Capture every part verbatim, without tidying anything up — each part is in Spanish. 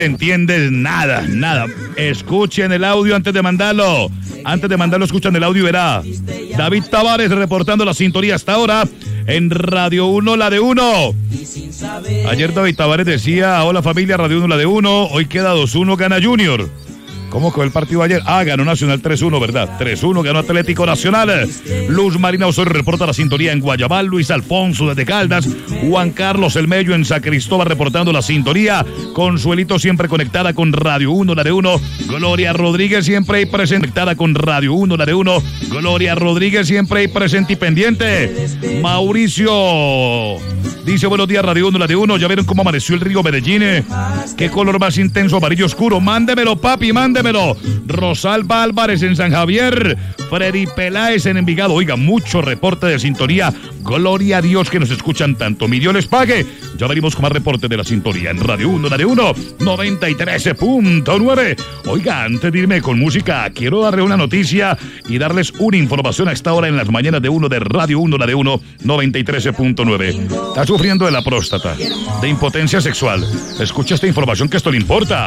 entiendes nada, nada. Escuchen el audio antes de mandarlo. Antes de mandarlo, escuchan el audio y verá. David Tavares reportando la sintonía hasta ahora en Radio uno, la de uno. Ayer David Tavares decía, hola familia, Radio uno, la de uno. Hoy queda dos uno, gana Junior. ¿Cómo quedó el partido ayer? Ah, ganó Nacional tres uno, ¿verdad? tres uno ganó Atlético Nacional. Luz Marina Osorio reporta la sintonía en Guayabal. Luis Alfonso desde Caldas. Juan Carlos El Mello en San Cristóbal reportando la sintonía. Consuelito siempre conectada con Radio uno, la de uno. Gloria Rodríguez siempre ahí presente. Conectada con Radio uno, la de uno. Gloria Rodríguez siempre ahí presente y pendiente. Mauricio dice, buenos días Radio uno, la de uno. Ya vieron cómo amaneció el río Medellín. Qué color más intenso, amarillo oscuro. Mándemelo, papi, mándemelo. Rosalba Álvarez en San Javier, Freddy Peláez en Envigado. Oiga, mucho reporte de sintonía. Gloria a Dios que nos escuchan tanto. Mi Dios les pague. Ya venimos con más reporte de la sintonía en Radio uno, la de uno, noventa y tres punto nueve. Oiga, antes de irme con música, quiero darle una noticia y darles una información a esta hora en las mañanas de uno de Radio uno, la de uno, noventa y tres punto nueve. Está sufriendo de la próstata, de impotencia sexual. Escucha esta información que esto le importa.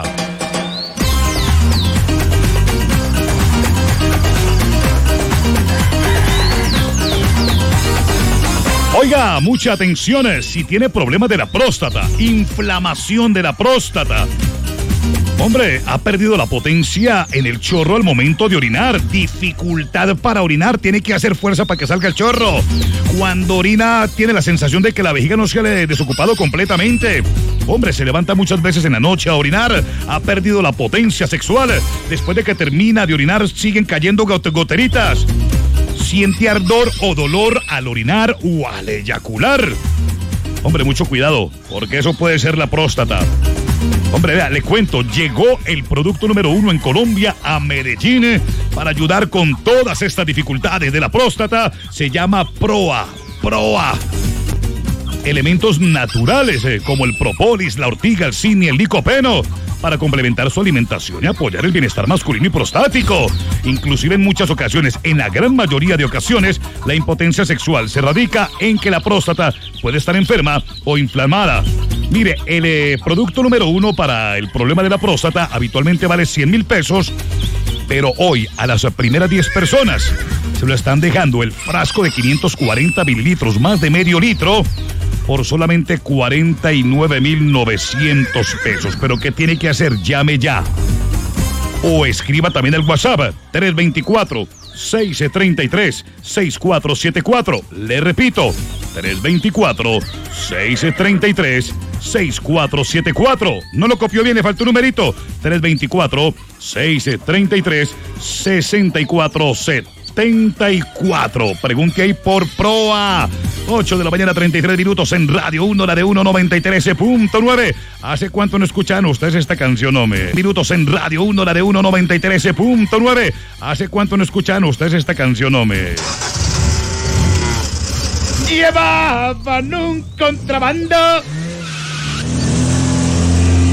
Oiga, mucha atención, si tiene problemas de la próstata, inflamación de la próstata. Hombre, ha perdido la potencia en el chorro al momento de orinar, dificultad para orinar, tiene que hacer fuerza para que salga el chorro. Cuando orina tiene la sensación de que la vejiga no se le ha desocupado completamente. Hombre, se levanta muchas veces en la noche a orinar, ha perdido la potencia sexual. Después de que termina de orinar siguen cayendo got- goteritas. Siente ardor o dolor al orinar o al eyacular. Hombre, mucho cuidado, porque eso puede ser la próstata. Hombre, vea, le cuento, llegó el producto número uno en Colombia a Medellín para ayudar con todas estas dificultades de la próstata. Se llama Proa, Proa. Elementos naturales eh, como el propolis, la ortiga, el zinc y el licopeno para complementar su alimentación y apoyar el bienestar masculino y prostático. Inclusive en muchas ocasiones, en la gran mayoría de ocasiones, la impotencia sexual se radica en que la próstata puede estar enferma o inflamada. Mire, el eh, producto número uno para el problema de la próstata habitualmente vale cien mil pesos, pero hoy a las primeras diez personas se lo están dejando el frasco de quinientos cuarenta mililitros, más de medio litro, por solamente cuarenta y nueve mil novecientos pesos. ¿Pero qué tiene que hacer? Llame ya. O escriba también al WhatsApp tres dos cuatro, seis tres tres, seis cuatro siete cuatro. Le repito, tres dos cuatro, seis tres tres, seis cuatro siete cuatro. No lo copió bien, le faltó un numerito. tres dos cuatro, seis tres tres, seis cuatro setenta y cuatro. Pregunte ahí por Proa. ocho de la mañana, treinta y tres minutos en Radio uno, la de uno, noventa y tres punto nueve. ¿Hace cuánto no escuchan ustedes esta canción, hombre? Minutos en Radio uno, la de uno, noventa y tres punto nueve. ¿Hace cuánto no escuchan ustedes esta canción, hombre? Llevaban un contrabando